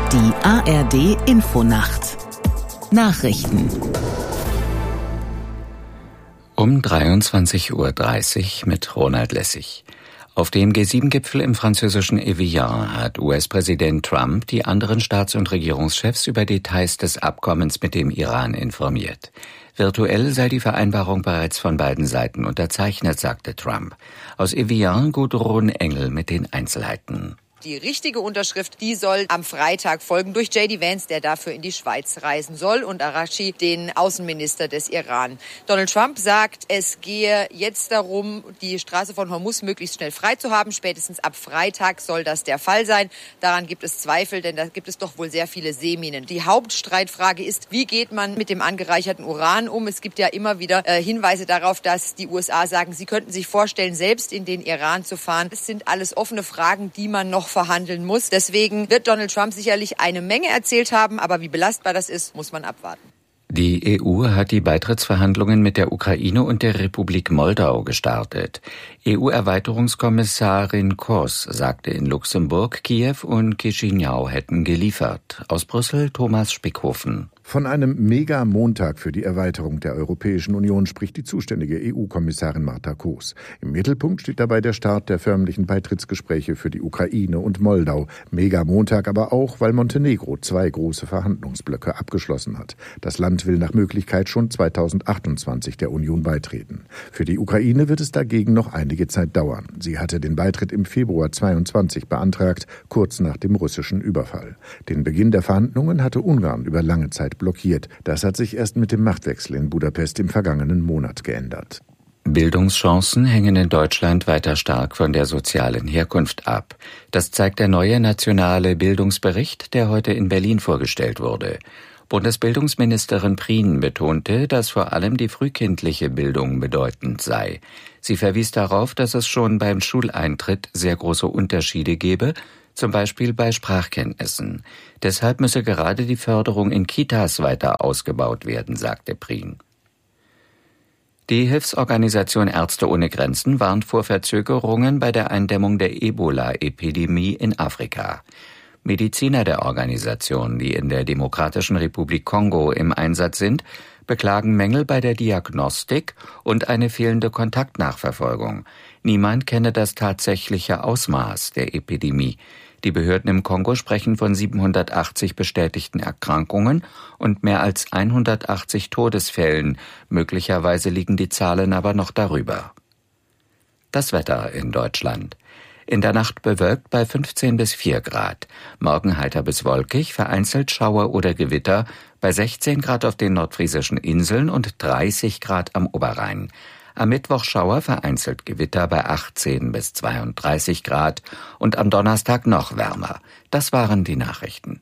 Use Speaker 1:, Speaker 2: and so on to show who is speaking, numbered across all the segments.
Speaker 1: Die ARD Infonacht Nachrichten
Speaker 2: um 23:30 Uhr mit Ronald Lessig. Auf dem G7-Gipfel im französischen Evian hat US-Präsident Trump die anderen Staats- und Regierungschefs über Details des Abkommens mit dem Iran informiert. Virtuell sei die Vereinbarung bereits von beiden Seiten unterzeichnet, sagte Trump. Aus Evian Gudrun Engel mit den Einzelheiten.
Speaker 3: Die richtige Unterschrift, die soll am Freitag folgen durch J.D. Vance, der dafür in die Schweiz reisen soll, und Araghchi, den Außenminister des Iran. Donald Trump sagt, es gehe jetzt darum, die Straße von Hormuz möglichst schnell frei zu haben. Spätestens ab Freitag soll das der Fall sein. Daran gibt es Zweifel, denn da gibt es doch wohl sehr viele Seeminen. Die Hauptstreitfrage ist, wie geht man mit dem angereicherten Uran um? Es gibt ja immer wieder Hinweise darauf, dass die USA sagen, sie könnten sich vorstellen, selbst in den Iran zu fahren. Das sind alles offene Fragen, die man noch verhandeln muss. Deswegen wird Donald Trump sicherlich eine Menge erzählt haben, aber wie belastbar das ist, muss man abwarten.
Speaker 2: Die EU hat die Beitrittsverhandlungen mit der Ukraine und der Republik Moldau gestartet. EU-Erweiterungskommissarin Kroes sagte in Luxemburg, Kiew und Chișinău hätten geliefert. Aus Brüssel Thomas Spickhofen.
Speaker 4: Von einem Mega-Montag für die Erweiterung der Europäischen Union spricht die zuständige EU-Kommissarin Marta Koos. Im Mittelpunkt steht dabei der Start der förmlichen Beitrittsgespräche für die Ukraine und Moldau. Mega-Montag aber auch, weil Montenegro 2 große Verhandlungsblöcke abgeschlossen hat. Das Land will nach Möglichkeit schon 2028 der Union beitreten. Für die Ukraine wird es dagegen noch einige Zeit dauern. Sie hatte den Beitritt im Februar 2022 beantragt, kurz nach dem russischen Überfall. Den Beginn der Verhandlungen hatte Ungarn über lange Zeit blockiert. Das hat sich erst mit dem Machtwechsel in Budapest im vergangenen Monat geändert.
Speaker 2: Bildungschancen hängen in Deutschland weiter stark von der sozialen Herkunft ab. Das zeigt der neue nationale Bildungsbericht, der heute in Berlin vorgestellt wurde. Bundesbildungsministerin Prien betonte, dass vor allem die frühkindliche Bildung bedeutend sei. Sie verwies darauf, dass es schon beim Schuleintritt sehr große Unterschiede gebe, zum Beispiel bei Sprachkenntnissen. Deshalb müsse gerade die Förderung in Kitas weiter ausgebaut werden, sagte Prien. Die Hilfsorganisation Ärzte ohne Grenzen warnt vor Verzögerungen bei der Eindämmung der Ebola-Epidemie in Afrika. Mediziner der Organisation, die in der Demokratischen Republik Kongo im Einsatz sind, beklagen Mängel bei der Diagnostik und eine fehlende Kontaktnachverfolgung. Niemand kenne das tatsächliche Ausmaß der Epidemie. Die Behörden im Kongo sprechen von 780 bestätigten Erkrankungen und mehr als 180 Todesfällen. Möglicherweise liegen die Zahlen aber noch darüber. Das Wetter in Deutschland. In der Nacht bewölkt bei 15 bis 4 Grad. Morgen heiter bis wolkig, vereinzelt Schauer oder Gewitter bei 16 Grad auf den nordfriesischen Inseln und 30 Grad am Oberrhein. Am Mittwoch Schauer, vereinzelt Gewitter bei 18 bis 32 Grad und am Donnerstag noch wärmer. Das waren die Nachrichten.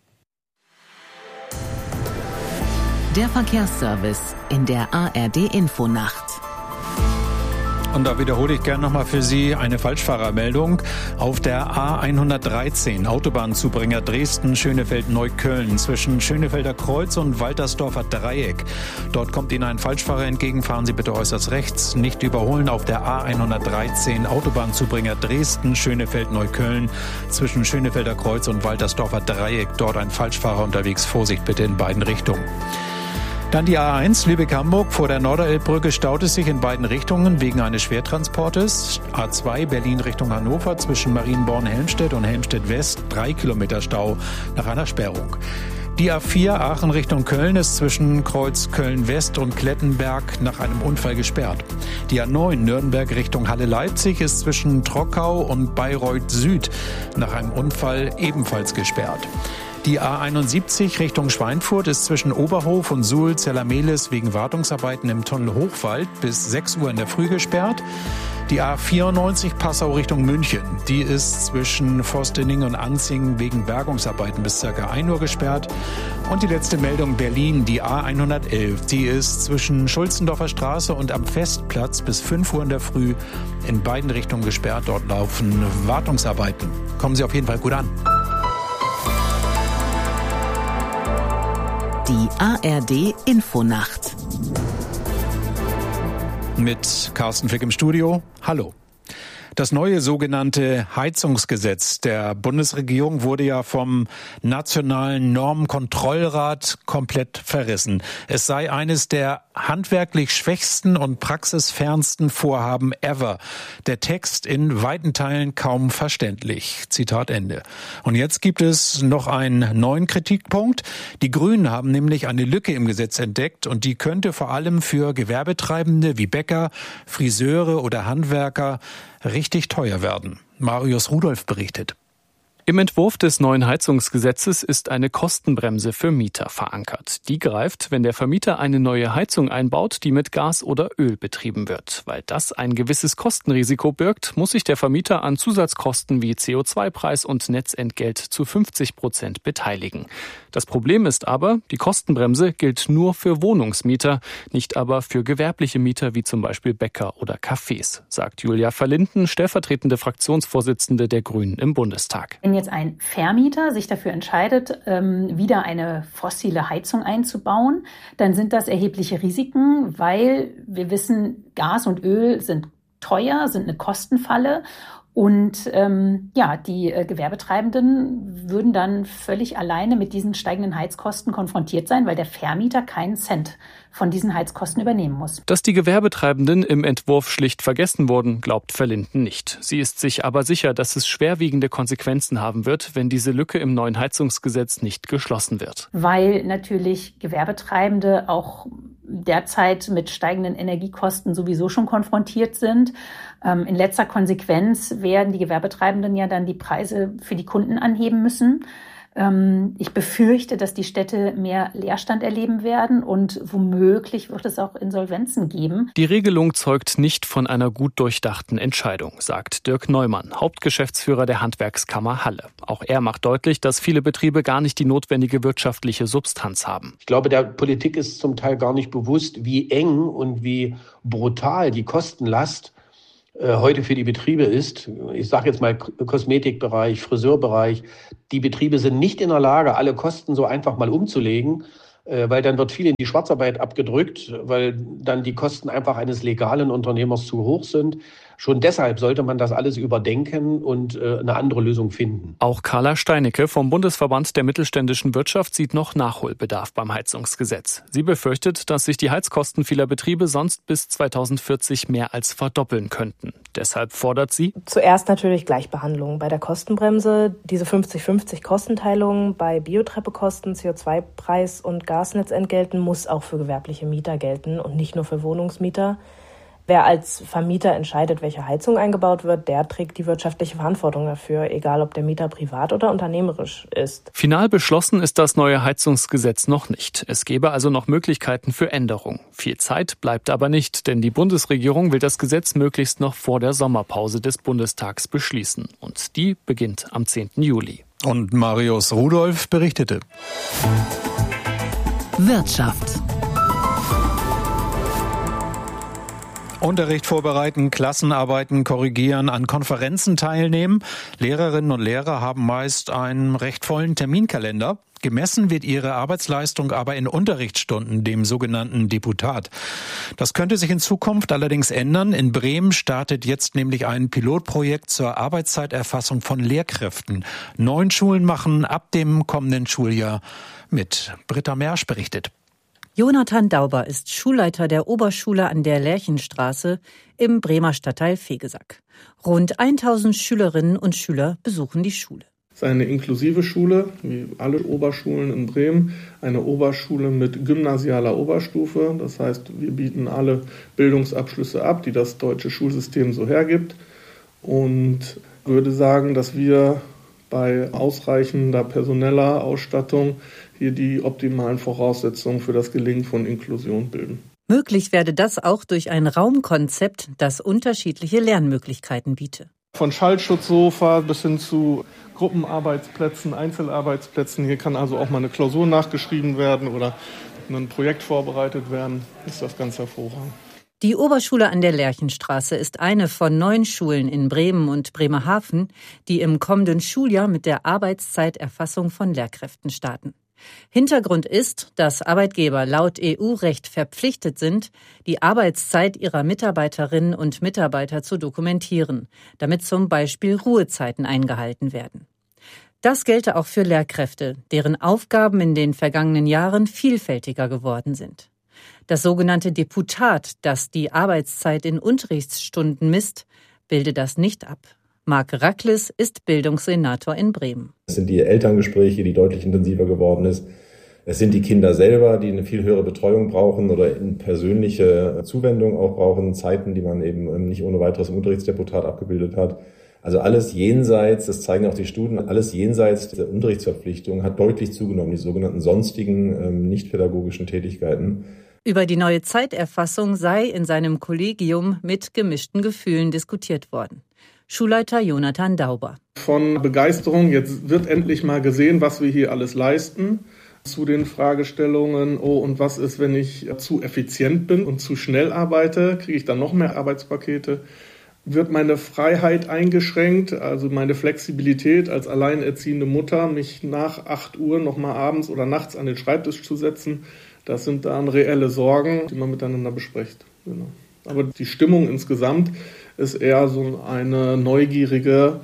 Speaker 1: Der Verkehrsservice in der ARD Infonacht.
Speaker 5: Und da wiederhole ich gerne nochmal für Sie eine Falschfahrermeldung. Auf der A113, Autobahnzubringer Dresden-Schönefeld-Neukölln, zwischen Schönefelder Kreuz und Waltersdorfer Dreieck. Dort kommt Ihnen ein Falschfahrer entgegen. Fahren Sie bitte äußerst rechts. Nicht überholen auf der A113, Autobahnzubringer Dresden-Schönefeld-Neukölln, zwischen Schönefelder Kreuz und Waltersdorfer Dreieck. Dort ein Falschfahrer unterwegs. Vorsicht bitte in beiden Richtungen. Dann die A1 Lübeck-Hamburg. Vor der Norderelbbrücke staut es sich in beiden Richtungen wegen eines Schwertransportes. A2 Berlin Richtung Hannover zwischen Marienborn-Helmstedt und Helmstedt-West 3 Kilometer Stau nach einer Sperrung. Die A4 Aachen Richtung Köln ist zwischen Kreuz Köln-West und Klettenberg nach einem Unfall gesperrt. Die A9 Nürnberg Richtung Halle-Leipzig ist zwischen Trockau und Bayreuth Süd nach einem Unfall ebenfalls gesperrt. Die A71 Richtung Schweinfurt ist zwischen Oberhof und Suhl-Zellermehlis wegen Wartungsarbeiten im Tunnel Hochwald bis 6 Uhr in der Früh gesperrt. Die A94 Passau Richtung München, die ist zwischen Forstening und Anzing wegen Bergungsarbeiten bis ca. 1 Uhr gesperrt. Und die letzte Meldung Berlin, die A111, die ist zwischen Schulzendorfer Straße und am Festplatz bis 5 Uhr in der Früh in beiden Richtungen gesperrt. Dort laufen Wartungsarbeiten. Kommen Sie auf jeden Fall gut an.
Speaker 1: Die ARD Infonacht.
Speaker 5: Mit Carsten Flick im Studio. Hallo. Das neue sogenannte Heizungsgesetz der Bundesregierung wurde ja vom Nationalen Normenkontrollrat komplett verrissen. Es sei eines der handwerklich schwächsten und praxisfernsten Vorhaben ever. Der Text in weiten Teilen kaum verständlich. Zitat Ende. Und jetzt gibt es noch einen neuen Kritikpunkt. Die Grünen haben nämlich eine Lücke im Gesetz entdeckt und die könnte vor allem für Gewerbetreibende wie Bäcker, Friseure oder Handwerker richtig teuer werden. Marius Rudolph berichtet.
Speaker 6: Im Entwurf des neuen Heizungsgesetzes ist eine Kostenbremse für Mieter verankert. Die greift, wenn der Vermieter eine neue Heizung einbaut, die mit Gas oder Öl betrieben wird. Weil das ein gewisses Kostenrisiko birgt, muss sich der Vermieter an Zusatzkosten wie CO2-Preis und Netzentgelt zu 50% beteiligen. Das Problem ist aber, die Kostenbremse gilt nur für Wohnungsmieter, nicht aber für gewerbliche Mieter wie zum Beispiel Bäcker oder Cafés, sagt Julia Verlinden, stellvertretende Fraktionsvorsitzende der Grünen im Bundestag.
Speaker 7: Wenn jetzt ein Vermieter sich dafür entscheidet, wieder eine fossile Heizung einzubauen, dann sind das erhebliche Risiken, weil wir wissen, Gas und Öl sind teuer, sind eine Kostenfalle. Und die Gewerbetreibenden würden dann völlig alleine mit diesen steigenden Heizkosten konfrontiert sein, weil der Vermieter keinen Cent von diesen Heizkosten übernehmen muss.
Speaker 6: Dass die Gewerbetreibenden im Entwurf schlicht vergessen wurden, glaubt Verlinden nicht. Sie ist sich aber sicher, dass es schwerwiegende Konsequenzen haben wird, wenn diese Lücke im neuen Heizungsgesetz nicht geschlossen wird.
Speaker 7: Weil natürlich Gewerbetreibende auch derzeit mit steigenden Energiekosten sowieso schon konfrontiert sind. In letzter Konsequenz werden die Gewerbetreibenden ja dann die Preise für die Kunden anheben müssen. Ich befürchte, dass die Städte mehr Leerstand erleben werden und womöglich wird es auch Insolvenzen geben.
Speaker 6: Die Regelung zeugt nicht von einer gut durchdachten Entscheidung, sagt Dirk Neumann, Hauptgeschäftsführer der Handwerkskammer Halle. Auch er macht deutlich, dass viele Betriebe gar nicht die notwendige wirtschaftliche Substanz haben.
Speaker 8: Ich glaube, der Politik ist zum Teil gar nicht bewusst, wie eng und wie brutal die Kostenlast heute für die Betriebe ist. Ich sage jetzt mal Kosmetikbereich, Friseurbereich. Die Betriebe sind nicht in der Lage, alle Kosten so einfach mal umzulegen, weil dann wird viel in die Schwarzarbeit abgedrückt, weil dann die Kosten einfach eines legalen Unternehmers zu hoch sind. Schon deshalb sollte man das alles überdenken und eine andere Lösung finden.
Speaker 6: Auch Carla Steinecke vom Bundesverband der mittelständischen Wirtschaft sieht noch Nachholbedarf beim Heizungsgesetz. Sie befürchtet, dass sich die Heizkosten vieler Betriebe sonst bis 2040 mehr als verdoppeln könnten. Deshalb fordert sie:
Speaker 9: Zuerst natürlich Gleichbehandlung bei der Kostenbremse, diese 50-50 Kostenteilung bei Biotreppe-Kosten, CO2-Preis und Gasnetzentgelten muss auch für gewerbliche Mieter gelten und nicht nur für Wohnungsmieter. Wer als Vermieter entscheidet, welche Heizung eingebaut wird, der trägt die wirtschaftliche Verantwortung dafür, egal ob der Mieter privat oder unternehmerisch ist.
Speaker 6: Final beschlossen ist das neue Heizungsgesetz noch nicht. Es gäbe also noch Möglichkeiten für Änderung. Viel Zeit bleibt aber nicht, denn die Bundesregierung will das Gesetz möglichst noch vor der Sommerpause des Bundestags beschließen. Und die beginnt am 10. Juli.
Speaker 5: Und Marius Rudolph berichtete.
Speaker 1: Wirtschaft.
Speaker 5: Unterricht vorbereiten, Klassenarbeiten korrigieren, an Konferenzen teilnehmen. Lehrerinnen und Lehrer haben meist einen recht vollen Terminkalender. Gemessen wird ihre Arbeitsleistung aber in Unterrichtsstunden, dem sogenannten Deputat. Das könnte sich in Zukunft allerdings ändern. In Bremen startet jetzt nämlich ein Pilotprojekt zur Arbeitszeiterfassung von Lehrkräften. 9 Schulen machen ab dem kommenden Schuljahr mit. Britta Mersch berichtet.
Speaker 10: Jonathan Dauber ist Schulleiter der Oberschule an der Lerchenstraße im Bremer Stadtteil Vegesack. Rund 1000 Schülerinnen und Schüler besuchen die Schule.
Speaker 11: Es ist eine inklusive Schule, wie alle Oberschulen in Bremen, eine Oberschule mit gymnasialer Oberstufe. Das heißt, wir bieten alle Bildungsabschlüsse ab, die das deutsche Schulsystem so hergibt. Und würde sagen, dass wir bei ausreichender personeller Ausstattung hier die optimalen Voraussetzungen für das Gelingen von Inklusion bilden.
Speaker 10: Möglich werde das auch durch ein Raumkonzept, das unterschiedliche Lernmöglichkeiten biete.
Speaker 11: Von Schallschutzsofa bis hin zu Gruppenarbeitsplätzen, Einzelarbeitsplätzen. Hier kann also auch mal eine Klausur nachgeschrieben werden oder ein Projekt vorbereitet werden. Ist das ganz hervorragend.
Speaker 10: Die Oberschule an der Lerchenstraße ist eine von 9 Schulen in Bremen und Bremerhaven, die im kommenden Schuljahr mit der Arbeitszeiterfassung von Lehrkräften starten. Hintergrund ist, dass Arbeitgeber laut EU-Recht verpflichtet sind, die Arbeitszeit ihrer Mitarbeiterinnen und Mitarbeiter zu dokumentieren, damit zum Beispiel Ruhezeiten eingehalten werden. Das gelte auch für Lehrkräfte, deren Aufgaben in den vergangenen Jahren vielfältiger geworden sind. Das sogenannte Deputat, das die Arbeitszeit in Unterrichtsstunden misst, bildet das nicht ab. Marc Racklis ist Bildungssenator in Bremen.
Speaker 12: Es sind die Elterngespräche, die deutlich intensiver geworden ist. Es sind die Kinder selber, die eine viel höhere Betreuung brauchen oder eine persönliche Zuwendung auch brauchen, Zeiten, die man eben nicht ohne weiteres im Unterrichtsdeputat abgebildet hat. Also alles jenseits, das zeigen auch die Studien, alles jenseits der Unterrichtsverpflichtung hat deutlich zugenommen, die sogenannten sonstigen, nicht pädagogischen Tätigkeiten.
Speaker 10: Über die neue Zeiterfassung sei in seinem Kollegium mit gemischten Gefühlen diskutiert worden. Schulleiter Jonathan Dauber.
Speaker 11: Von Begeisterung, jetzt wird endlich mal gesehen, was wir hier alles leisten. Zu den Fragestellungen, und was ist, wenn ich zu effizient bin und zu schnell arbeite, kriege ich dann noch mehr Arbeitspakete? Wird meine Freiheit eingeschränkt, also meine Flexibilität als alleinerziehende Mutter, mich nach 8 Uhr nochmal abends oder nachts an den Schreibtisch zu setzen? Das sind dann reelle Sorgen, die man miteinander bespricht. Genau. Aber die Stimmung insgesamt ist eher so eine neugierige,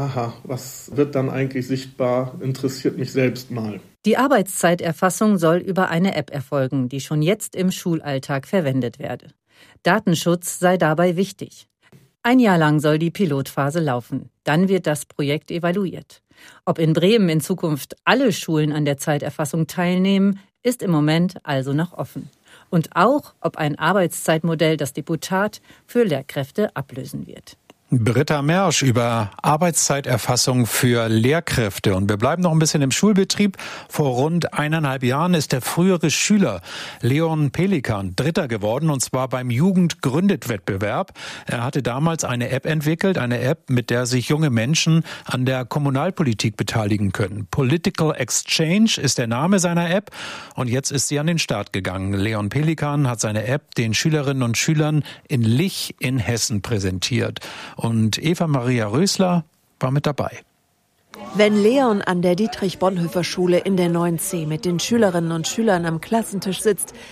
Speaker 11: was wird dann eigentlich sichtbar, interessiert mich selbst mal.
Speaker 10: Die Arbeitszeiterfassung soll über eine App erfolgen, die schon jetzt im Schulalltag verwendet werde. Datenschutz sei dabei wichtig. 1 Jahr lang soll die Pilotphase laufen. Dann wird das Projekt evaluiert. Ob in Bremen in Zukunft alle Schulen an der Zeiterfassung teilnehmen, ist im Moment also noch offen. Und auch, ob ein Arbeitszeitmodell das Deputat für Lehrkräfte ablösen wird.
Speaker 5: Britta Mersch über Arbeitszeiterfassung für Lehrkräfte. Und wir bleiben noch ein bisschen im Schulbetrieb. Vor rund 1,5 Jahren ist der frühere Schüler Leon Pelikan Dritter geworden, und zwar beim Jugendgründet-Wettbewerb. Er hatte damals eine App entwickelt, eine App, mit der sich junge Menschen an der Kommunalpolitik beteiligen können. Political Exchange ist der Name seiner App, und jetzt ist sie an den Start gegangen. Leon Pelikan hat seine App den Schülerinnen und Schülern in Lich in Hessen präsentiert. Und Eva-Maria Rösler war mit dabei.
Speaker 13: Wenn Leon an der Dietrich-Bonhoeffer-Schule in der 9c mit den Schülerinnen und Schülern am Klassentisch sitzt,